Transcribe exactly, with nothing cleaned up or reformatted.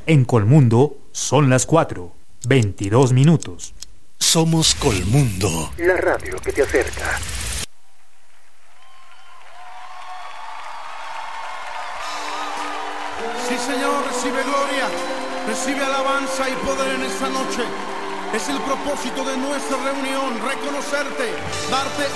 En Colmundo son las cuatro, veintidós minutos. Somos Colmundo, la radio que te acerca. Sí, Señor, recibe gloria, recibe alabanza y poder en esta noche. Es el propósito de nuestra reunión, reconocerte, darte